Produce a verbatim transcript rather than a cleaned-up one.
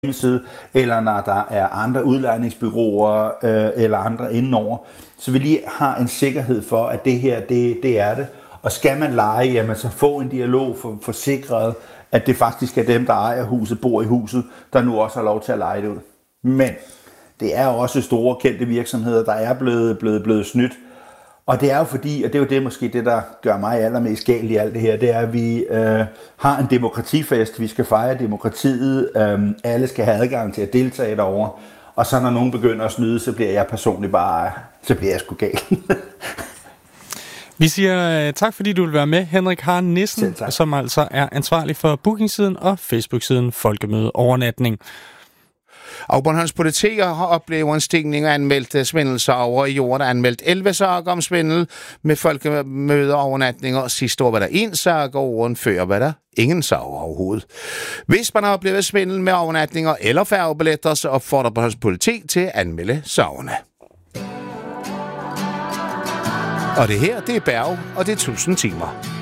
hjemmeside, eller når der er andre udlejningsbureauer øh, eller andre indenover, så vi lige har en sikkerhed for, at det her, det, det er det. Og skal man leje, jamen så få en dialog for forsikret, at det faktisk er dem, der ejer huset, bor i huset, der nu også har lov til at leje det ud. Men det er også store kendte virksomheder, der er blevet, blevet, blevet snydt. Og det er jo fordi, og det er jo det måske det, der gør mig allermest galt i alt det her, det er, at vi øh, har en demokratifest, vi skal fejre demokratiet, øh, alle skal have adgang til at deltage derovre, og så når nogen begynder at snyde, så bliver jeg personligt bare, så bliver jeg sgu galt. Vi siger uh, tak, fordi du vil være med, Henrik Harn Nissen, som altså er ansvarlig for bookingsiden og Facebook-siden Folkemøde Overnatning. Og Bornholms politi har oplevet en stigning af anmeldte svindelsager i år. Der er anmeldt elleve sager om svindel med folkemøder og overnatninger. Sidste år var der en sag, og åren før var der ingen sager overhovedet. Hvis man har oplevet svindel med overnatninger eller færgebilletter, så opfordrer Bornholms politi til at anmelde sagerne. Og det her, det er Berg, og det er tusind timer.